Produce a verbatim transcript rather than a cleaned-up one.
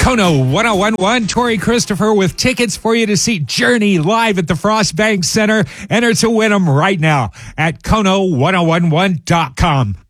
Kono ten eleven, Tori Christopher with tickets for you to see Journey live at the Frostbank Center. Enter to win them right now at Kono ten eleven dot com.